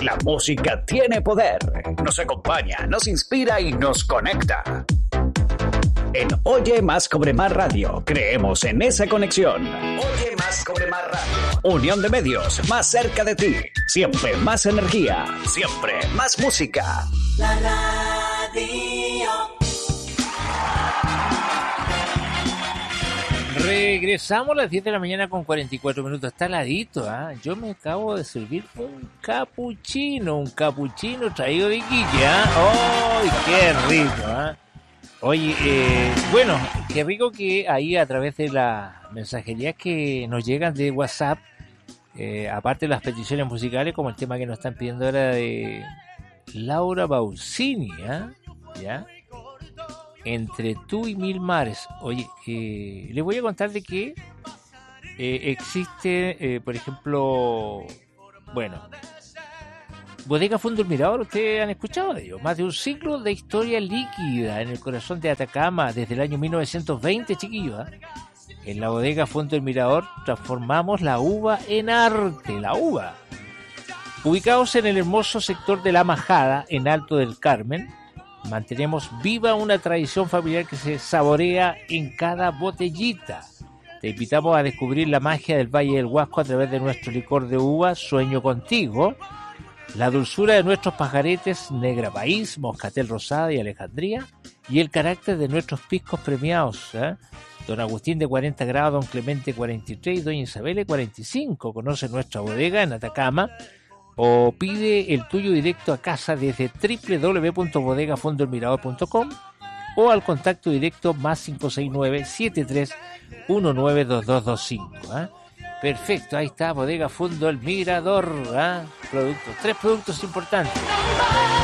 La música tiene poder. Nos acompaña, nos inspira y nos conecta. En Oye Más Cobre Más Radio, creemos en esa conexión. Oye Más Cobre Más Radio. Unión de medios, más cerca de ti. Siempre más energía, siempre más música. La radio. Regresamos a las 10 de la mañana con 44 minutos. Está heladito, ¿eh? Yo me acabo de servir un capuchino traído de Iquique, ¡ay, qué rico! Oye, bueno, qué rico que ahí a través de las mensajerías que nos llegan de WhatsApp, aparte de las peticiones musicales, como el tema que nos están pidiendo ahora de Laura Pausini, ¿ya? Entre tú y mil mares. Oye, les voy a contar de que existe, por ejemplo, bueno, Bodega Fondo El Mirador. ¿Ustedes han escuchado de ello? Más de un siglo de historia líquida en el corazón de Atacama desde el año 1920, chiquillos. En la Bodega Fondo El Mirador transformamos la uva en arte, la uva. Ubicados en el hermoso sector de La Majada, en Alto del Carmen, mantenemos viva una tradición familiar que se saborea en cada botellita. Te invitamos a descubrir la magia del Valle del Huasco a través de nuestro licor de uva Sueño Contigo, la dulzura de nuestros pajaretes Negra País, Moscatel Rosada y Alejandría, y el carácter de nuestros piscos premiados, Don Agustín de 40 grados, Don Clemente 43 y Doña Isabel 45. Conoce nuestra bodega en Atacama o pide el tuyo directo a casa desde www.bodegafondoelmirador.com o al contacto directo más 569-73192225. Perfecto, ahí está, Bodega Fondo El Mirador. Tres productos importantes.